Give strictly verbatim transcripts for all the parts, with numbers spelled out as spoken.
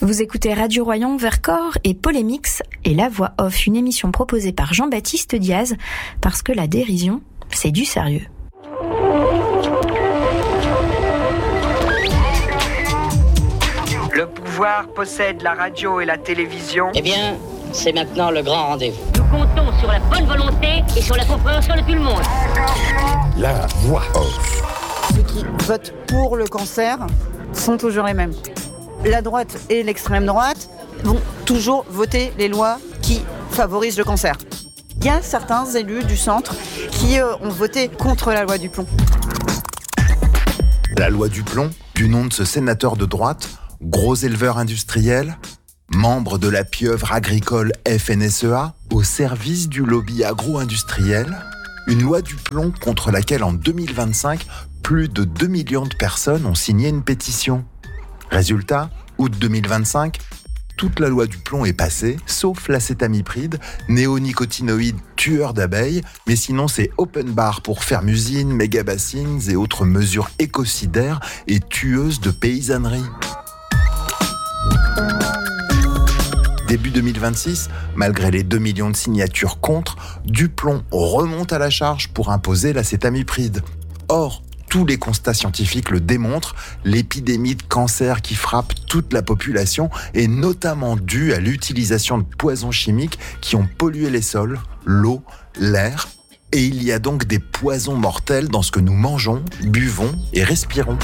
Vous écoutez Radio Royan, Vercors et Polémix et La Voix Off, une émission proposée par Jean-Baptiste Diaz, parce que la dérision, c'est du sérieux. Le pouvoir possède la radio et la télévision. Eh bien, c'est maintenant le grand rendez-vous. Nous comptons sur la bonne volonté et sur la compréhension de tout le monde. La Voix Off. Ceux qui votent pour le cancer sont toujours les mêmes. La droite et l'extrême droite vont toujours voter les lois qui favorisent le cancer. Il y a certains élus du centre qui euh, ont voté contre la loi du plomb. La loi du plomb, du nom de ce sénateur de droite, gros éleveur industriel, membre de la pieuvre agricole F N S E A, au service du lobby agro-industriel. Une loi du plomb contre laquelle en deux mille vingt-cinq, plus de deux millions de personnes ont signé une pétition. Résultat, août deux mille vingt-cinq, toute la loi du plomb est passée, sauf l'acétamipride, néonicotinoïde tueur d'abeilles, mais sinon c'est open bar pour ferme usine, méga bassines et autres mesures écocidaires et tueuses de paysannerie. Début deux mille vingt-six, malgré les deux millions de signatures contre, Duplon remonte à la charge pour imposer l'acétamipride. Or, tous les constats scientifiques le démontrent, l'épidémie de cancer qui frappe toute la population est notamment due à l'utilisation de poisons chimiques qui ont pollué les sols, l'eau, l'air. Et il y a donc des poisons mortels dans ce que nous mangeons, buvons et respirons.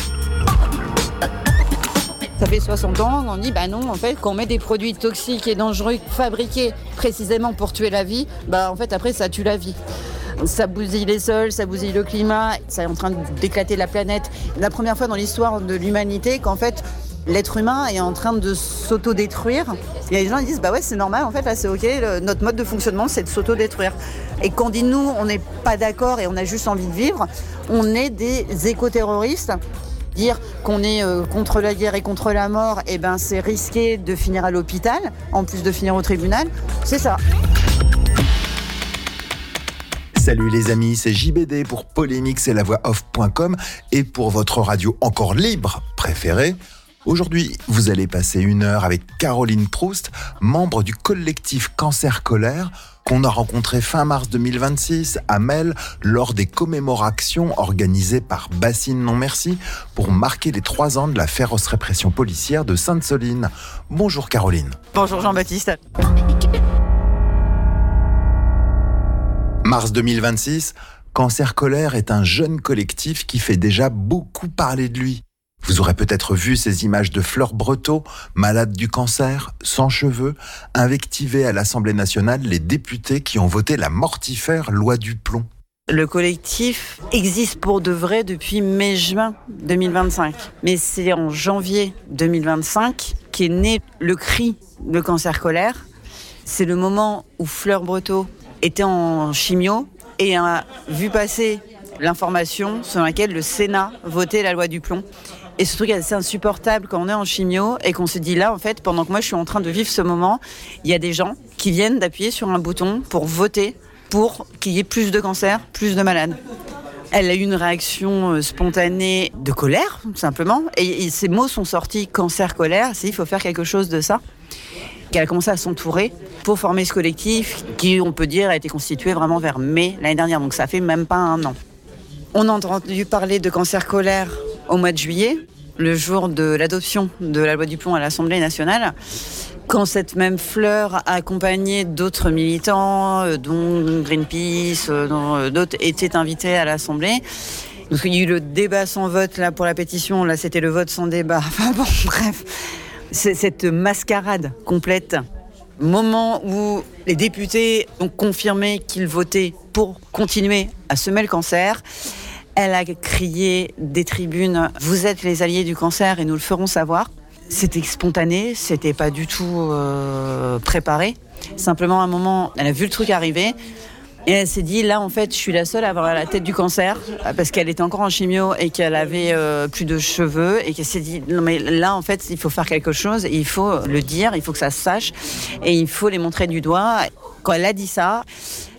Ça fait soixante ans, on dit bah non, en fait, quand on met des produits toxiques et dangereux fabriqués précisément pour tuer la vie, bah en fait après ça tue la vie. Ça bousille les sols, ça bousille le climat, ça est en train d'éclater la planète. La première fois dans l'histoire de l'humanité qu'en fait l'être humain est en train de s'auto-détruire. Il y a des gens qui disent bah ouais c'est normal, en fait là c'est ok, le, notre mode de fonctionnement c'est de s'auto-détruire. Et quand on dit nous on n'est pas d'accord et on a juste envie de vivre, on est des éco-terroristes. Dire qu'on est euh, contre la guerre et contre la mort, eh ben c'est risqué de finir à l'hôpital, en plus de finir au tribunal, c'est ça. Salut les amis, c'est J B D pour Polémix et la voix off point com et pour votre radio encore libre préférée. Aujourd'hui, vous allez passer une heure avec Caroline Proust, membre du collectif Cancer Colère, qu'on a rencontré fin mars deux mille vingt-six à Melle lors des commémorations organisées par Bassine Non Merci pour marquer les trois ans de la féroce répression policière de Sainte-Soline. Bonjour Caroline. Bonjour Jean-Baptiste. Mars deux mille vingt-six, Cancer Colère est un jeune collectif qui fait déjà beaucoup parler de lui. Vous aurez peut-être vu ces images de Fleur Breteau, malade du cancer, sans cheveux, invectivée à l'Assemblée nationale les députés qui ont voté la mortifère loi du plomb. Le collectif existe pour de vrai depuis mai-juin deux mille vingt-cinq. Mais c'est en janvier deux mille vingt-cinq qu'est né le cri de Cancer Colère. C'est le moment où Fleur Breteau était en chimio et a vu passer l'information sur laquelle le Sénat votait la loi du plomb. Et ce truc est assez insupportable quand on est en chimio et qu'on se dit là, en fait, pendant que moi je suis en train de vivre ce moment, il y a des gens qui viennent d'appuyer sur un bouton pour voter pour qu'il y ait plus de cancers, plus de malades. Elle a eu une réaction spontanée de colère, tout simplement. Et, et ces mots sont sortis, cancer, colère, c'est il faut faire quelque chose de ça. Elle a commencé à s'entourer pour former ce collectif qui, on peut dire, a été constitué vraiment vers mai l'année dernière. Donc ça fait même pas un an. On a entendu parler de Cancer Colère au mois de juillet, le jour de l'adoption de la loi du plomb à l'Assemblée nationale, quand cette même Fleur a accompagné d'autres militants, dont Greenpeace, dont d'autres, étaient invités à l'Assemblée. Donc il y a eu le débat sans vote là pour la pétition, là c'était le vote sans débat. Enfin bon, bref, c'est cette mascarade complète. Moment où les députés ont confirmé qu'ils votaient pour continuer à semer le cancer. Elle a crié des tribunes « Vous êtes les alliés du cancer et nous le ferons savoir ». C'était spontané, c'était pas du tout euh, préparé. Simplement, à un moment, elle a vu le truc arriver et elle s'est dit « Là, en fait, je suis la seule à avoir la tête du cancer » parce qu'elle était encore en chimio et qu'elle avait euh, plus de cheveux et qu'elle s'est dit « Non, mais là, en fait, il faut faire quelque chose, il faut le dire, il faut que ça se sache et il faut les montrer du doigt ». Quand elle a dit ça,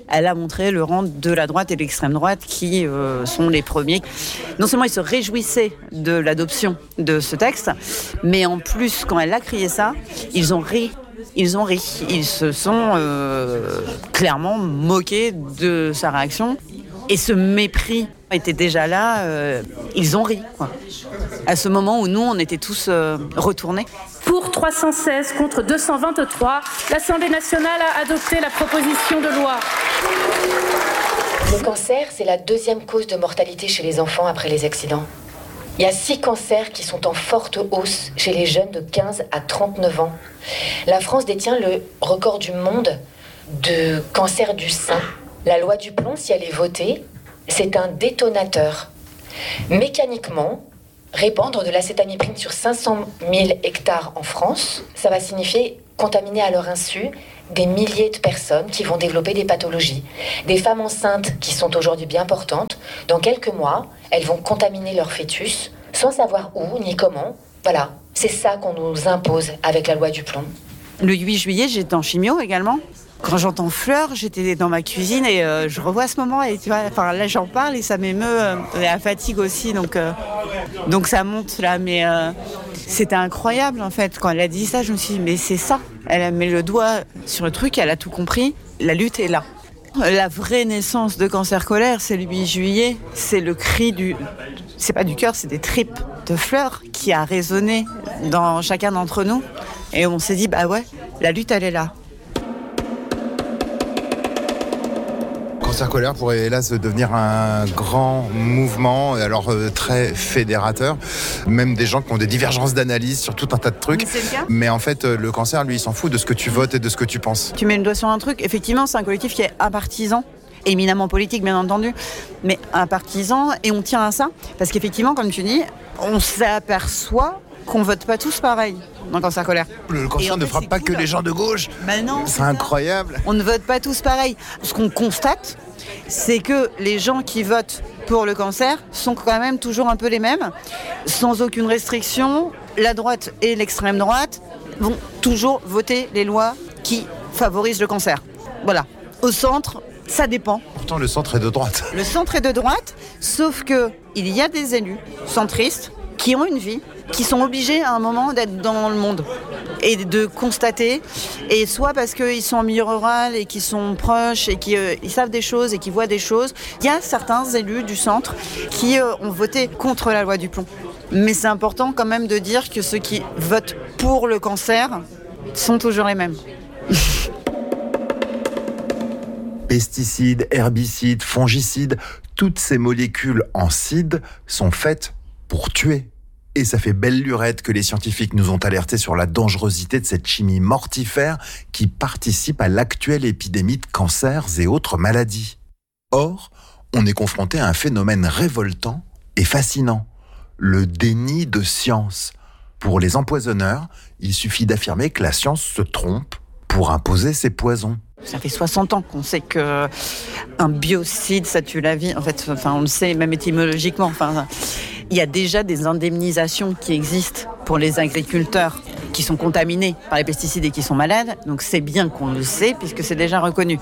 elle a montré le rang de la droite et de l'extrême droite qui euh, sont les premiers. Non seulement ils se réjouissaient de l'adoption de ce texte, mais en plus, quand elle a crié ça, ils ont ri. Ils ont ri. Ils se sont euh, clairement moqués de sa réaction. Et ce mépris était déjà là. Euh, ils ont ri, quoi. À ce moment où nous, on était tous euh, retournés. Pour trois cent seize contre deux cent vingt-trois, l'Assemblée nationale a adopté la proposition de loi. Le cancer, c'est la deuxième cause de mortalité chez les enfants après les accidents. Il y a six cancers qui sont en forte hausse chez les jeunes de quinze à trente-neuf ans. La France détient le record du monde de cancer du sein. La loi du plomb, si elle est votée, c'est un détonateur. Mécaniquement, répandre de l'acétamiprine sur cinq cent mille hectares en France, ça va signifier contaminer à leur insu des milliers de personnes qui vont développer des pathologies. Des femmes enceintes qui sont aujourd'hui bien portantes, dans quelques mois, elles vont contaminer leur fœtus sans savoir où ni comment. Voilà, c'est ça qu'on nous impose avec la loi du plomb. Le huit juillet, j'étais en chimio également. Quand j'entends Fleur, j'étais dans ma cuisine et euh, je revois ce moment et tu vois, enfin là j'en parle et ça m'émeut, euh, la fatigue aussi, donc euh, donc ça monte là, mais euh, c'était incroyable en fait quand elle a dit ça, je me suis dit mais c'est ça, elle a mis le doigt sur le truc, elle a tout compris, la lutte est là. La vraie naissance de Cancer Colère, c'est le huit juillet, c'est le cri du, c'est pas du cœur, c'est des tripes de Fleur qui a résonné dans chacun d'entre nous et on s'est dit bah ouais, la lutte elle est là. Cancer Colère pourrait hélas devenir un grand mouvement, alors euh, très fédérateur, même des gens qui ont des divergences d'analyse sur tout un tas de trucs. Mais c'est le cas. Mais en fait, euh, le cancer, lui, il s'en fout de ce que tu votes et de ce que tu penses. Tu mets le doigt sur un truc, effectivement, c'est un collectif qui est impartisan, éminemment politique, bien entendu, mais impartisan, et on tient à ça, parce qu'effectivement, comme tu dis, on s'aperçoit qu'on vote pas tous pareil dans Cancer Colère. Le cancer ne fait, frappe pas cool. que les gens de gauche. Ben non, c'est, c'est incroyable. On ne vote pas tous pareil. Ce qu'on constate, c'est que les gens qui votent pour le cancer sont quand même toujours un peu les mêmes, sans aucune restriction. La droite et l'extrême droite vont toujours voter les lois qui favorisent le cancer. Voilà. Au centre, ça dépend. Pourtant, le centre est de droite. Le centre est de droite, sauf que il y a des élus centristes qui ont une vie, qui sont obligés à un moment d'être dans le monde et de constater, et soit parce qu'ils sont en milieu rural et qu'ils sont proches et qu'ils euh, savent des choses et qu'ils voient des choses. Il y a certains élus du centre qui euh, ont voté contre la loi du plomb. Mais c'est important quand même de dire que ceux qui votent pour le cancer sont toujours les mêmes. Pesticides, herbicides, fongicides, toutes ces molécules en cide sont faites pour tuer. Et ça fait belle lurette que les scientifiques nous ont alertés sur la dangerosité de cette chimie mortifère qui participe à l'actuelle épidémie de cancers et autres maladies. Or, on est confronté à un phénomène révoltant et fascinant, le déni de science. Pour les empoisonneurs, il suffit d'affirmer que la science se trompe pour imposer ses poisons. Ça fait soixante ans qu'on sait qu'un biocide, ça tue la vie. En fait, enfin, on le sait même étymologiquement. Enfin, il y a déjà des indemnisations qui existent pour les agriculteurs qui sont contaminés par les pesticides et qui sont malades. Donc c'est bien qu'on le sait puisque c'est déjà reconnu.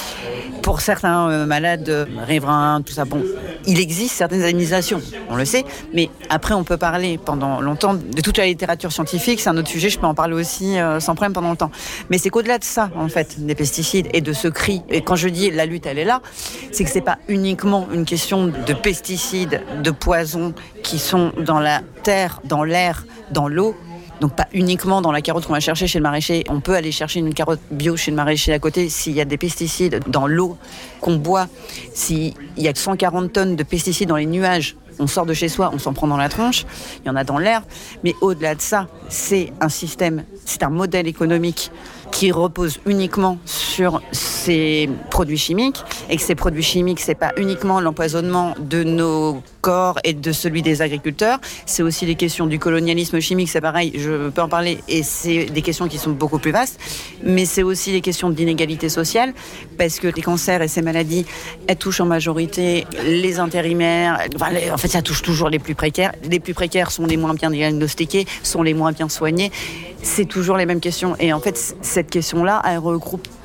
Pour certains euh, malades, euh, riverains, tout ça, bon, il existe certaines indemnisations, on le sait, mais après on peut parler pendant longtemps de toute la littérature scientifique, c'est un autre sujet, je peux en parler aussi euh, sans problème pendant longtemps. Mais c'est qu'au-delà de ça, en fait, des pesticides et de ce cri, et quand je dis la lutte, elle est là, c'est que c'est pas uniquement une question de pesticides, de poisons qui sont dans la terre, dans l'air, dans l'eau. Donc pas uniquement dans la carotte qu'on va chercher chez le maraîcher. On peut aller chercher une carotte bio chez le maraîcher à côté s'il y a des pesticides dans l'eau qu'on boit. S'il y a cent quarante tonnes de pesticides dans les nuages, on sort de chez soi, on s'en prend dans la tronche. Il y en a dans l'air. Mais au-delà de ça, c'est un système, c'est un modèle économique qui repose uniquement sur ces produits chimiques, et que ces produits chimiques, c'est pas uniquement l'empoisonnement de nos corps et de celui des agriculteurs, c'est aussi les questions du colonialisme chimique, c'est pareil, je peux en parler, et c'est des questions qui sont beaucoup plus vastes, mais c'est aussi les questions d'inégalité sociale, parce que les cancers et ces maladies, elles touchent en majorité les intérimaires, enfin, les, en fait ça touche toujours les plus précaires, les plus précaires sont les moins bien diagnostiqués, sont les moins bien soignés, c'est toujours les mêmes questions, et en fait cette question-là, elle regroupe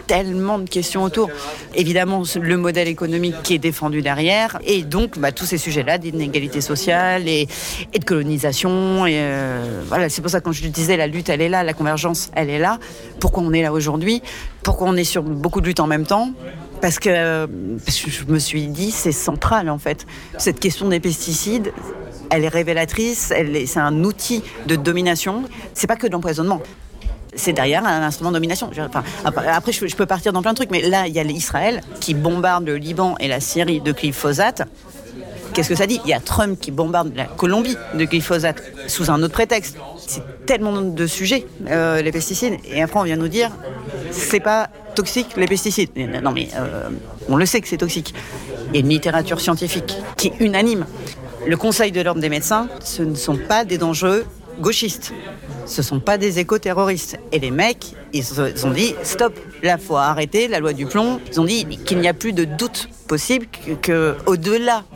tellement de questions autour. Évidemment, le modèle économique qui est défendu derrière, et donc bah, tous ces sujets-là d'inégalité sociale et, et de colonisation. Et, euh, voilà, c'est pour ça que quand je disais la lutte, elle est là, la convergence, elle est là. Pourquoi on est là aujourd'hui ? Pourquoi on est sur beaucoup de luttes en même temps ? Parce que, parce que je me suis dit, c'est central en fait. Cette question des pesticides, elle est révélatrice, elle est, c'est un outil de domination. C'est pas que de l'empoisonnement. C'est derrière un instrument de domination. Enfin, après, je peux partir dans plein de trucs, mais là, il y a l'Israël qui bombarde le Liban et la Syrie de glyphosate. Qu'est-ce que ça dit ? Il y a Trump qui bombarde la Colombie de glyphosate sous un autre prétexte. C'est tellement de sujets, euh, les pesticides. Et après, on vient nous dire, c'est pas toxique, les pesticides. Non, mais euh, on le sait que c'est toxique. Il y a une littérature scientifique qui est unanime. Le Conseil de l'ordre des médecins, ce ne sont pas des dangereux gauchistes. Ce ne sont pas des éco-terroristes. Et les mecs, ils ont dit, stop, là, il faut arrêter la loi du plomb. Ils ont dit qu'il n'y a plus de doute possible que, que au-delà